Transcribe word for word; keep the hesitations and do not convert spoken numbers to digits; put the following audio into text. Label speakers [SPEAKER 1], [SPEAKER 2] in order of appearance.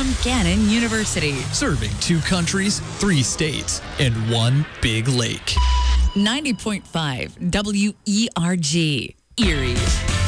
[SPEAKER 1] from Gannon University.
[SPEAKER 2] Serving two countries, three states, and one big lake.
[SPEAKER 1] ninety point five W E R G, Erie.